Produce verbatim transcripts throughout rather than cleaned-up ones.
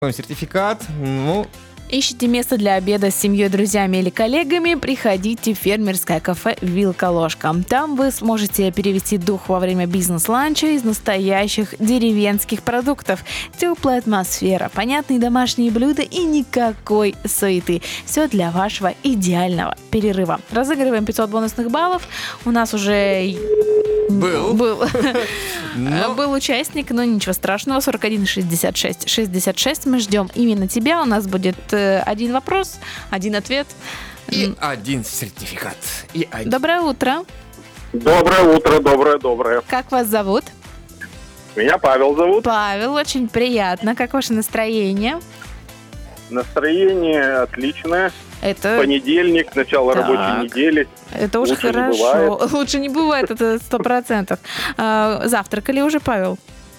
Сертификат, ну... Ищите место для обеда с семьей, друзьями или коллегами? Приходите в фермерское кафе «Вилка-ложка». Там вы сможете перевести дух во время бизнес-ланча из настоящих деревенских продуктов. Теплая атмосфера, понятные домашние блюда и никакой суеты. Все для вашего идеального перерыва. Разыгрываем пятьсот бонусных баллов. У нас уже... Был. Был. Но... Был участник, но ничего страшного. сорок один шестьдесят шесть шестьдесят шесть. Мы ждем именно тебя. У нас будет э, один вопрос, один ответ. И один сертификат. И один. Доброе утро. Доброе утро, доброе, доброе. Как вас зовут? Меня Павел зовут. Павел, очень приятно. Как ваше настроение? Настроение отличное. Это... Понедельник, начало Так. рабочей недели. Это уже Лучше не хорошо. бывает. Лучше не бывает, это сто процентов. А, завтракали уже, Павел?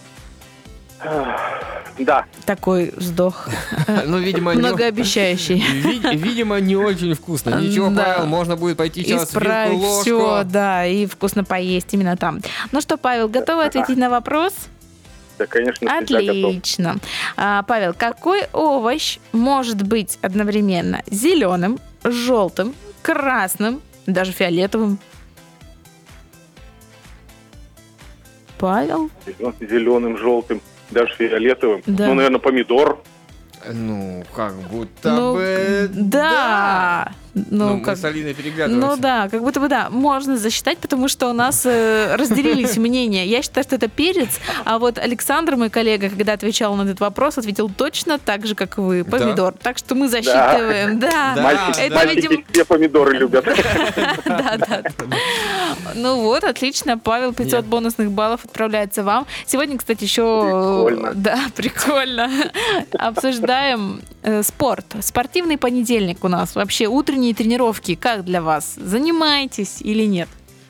Да. Такой вздох. Ну, видимо, не... Многообещающий. Ви- Видимо, не очень вкусно. Ничего, Да. Павел, можно будет пойти сейчас в Исправить вилку-ложку. все, да, и вкусно поесть именно там. Ну что, Павел, готовы ответить на вопрос? Да, конечно, всегда готов. Отлично. А, Павел, какой овощ может быть одновременно зеленым, желтым, красным, даже фиолетовым? Павел? Зеленым, желтым, даже фиолетовым. Да. Ну, наверное, помидор. Ну, как будто Ну, бы... да. Ну, Ну, мы как... с Алиной Ну переглядываемся. да, как будто бы да, можно засчитать, потому что у нас э, разделились мнения. Я считаю, что это перец, а вот Александр, мой коллега, когда отвечал на этот вопрос, ответил точно так же, как вы, помидор. Так что мы засчитываем, да. Да, Мальчики, это, мальчики видимо- все помидоры любят. Да, да. Ну вот, отлично, Павел, пятьсот Нет. бонусных баллов отправляется вам. Сегодня, кстати, еще... Прикольно. Да, прикольно. Обсуждаем э, спорт. Спортивный понедельник у нас. Вообще утренние тренировки. Как для вас? Занимаетесь или нет?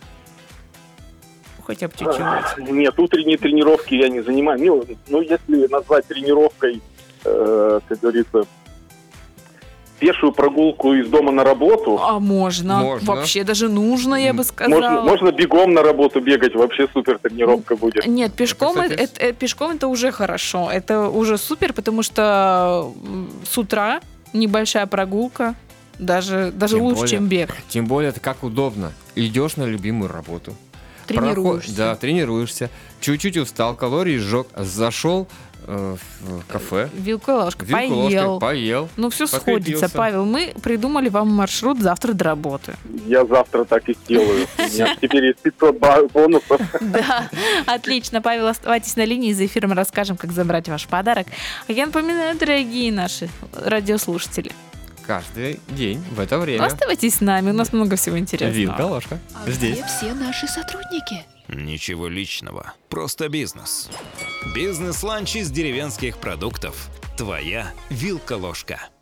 Хотя бы чуть-чуть. Нет, утренние тренировки я не занимаюсь. Ну, ну, если назвать тренировкой, э, как говорится, пешую прогулку из дома на работу, А можно? Можно. Вообще даже нужно, я бы сказала. можно, можно бегом на работу бегать, вообще супер тренировка будет. Нет, пешком Это, это, кстати, это- пешком это уже хорошо. Это уже супер, потому что м, с утра небольшая прогулка. Даже, даже Тем лучше, более- чем бег. Тем более, это как удобно. Идешь на любимую работу. Тренируешься. Проход- Да, тренируешься. Чуть-чуть устал, калории сжег. Зашел э, в кафе. Вилка ложка. Вилку ложкой Поел. поел. Ну, все подкрепился. сходится, Павел. Мы придумали вам маршрут завтра до работы. Я завтра так и сделаю. У меня теперь есть пятьсот ба- бонусов. Да, отлично. Павел, оставайтесь на линии, за эфиром расскажем, как забрать ваш подарок. А я напоминаю, дорогие наши радиослушатели, Каждый день в это время. оставайтесь с нами, у нас много всего интересного. Вилка-ложка. А Здесь. где все наши сотрудники? Ничего личного, просто бизнес. Бизнес-ланч из деревенских продуктов. Твоя вилка-ложка.